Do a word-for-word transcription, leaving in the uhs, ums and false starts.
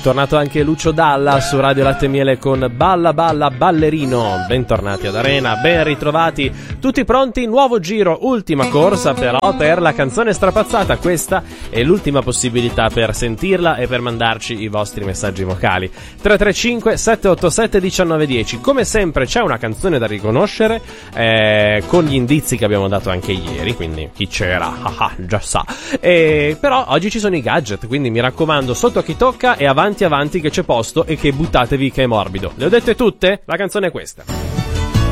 tornato anche Lucio Dalla su Radio Latte e Miele con Balla Balla Ballerino. Bentornati ad Arena, ben ritrovati, tutti pronti, nuovo giro, ultima corsa però per la canzone strapazzata. Questa è l'ultima possibilità per sentirla e per mandarci i vostri messaggi vocali. tre tre cinque sette otto sette uno nove uno zero. Come sempre c'è una canzone da riconoscere, eh, con gli indizi che abbiamo dato anche ieri, quindi chi c'era, ah, già sa. E, però oggi ci sono i gadget, quindi mi raccomando, sotto a chi tocca e avanti avanti che c'è posto e che buttatevi che è morbido. Le ho dette tutte? La canzone è questa.